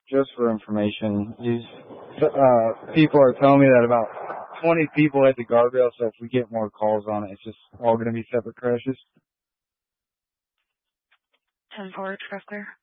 just for information, these people are telling me that about 20 people hit the guardrail, so if we get more calls on it, it's just all going to be separate crashes. 10-4, trust there.